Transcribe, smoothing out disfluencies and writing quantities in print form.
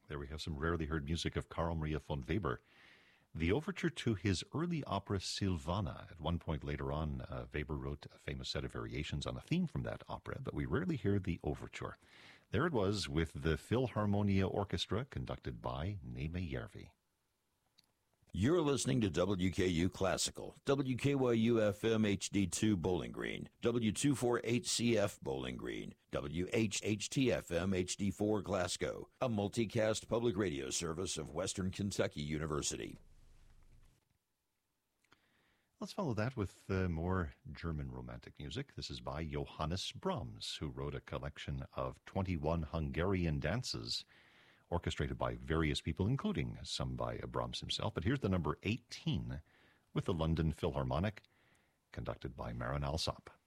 There we have some rarely heard music of Carl Maria von Weber. The overture to his early opera Silvana. At one point later on, Weber wrote a famous set of variations on a theme from that opera, but we rarely hear the overture. There it was with the Philharmonia Orchestra, conducted by Németh Järvi. You're listening to WKU Classical, WKYU-FM HD2 Bowling Green, W248CF Bowling Green, WHHT-FM HD4 Glasgow, a multicast public radio service of Western Kentucky University. Let's follow that with more German romantic music. This is by Johannes Brahms, who wrote a collection of 21 Hungarian dances, orchestrated by various people, including some by Brahms himself. But here's the number 18 with the London Philharmonic, conducted by Marin Alsop.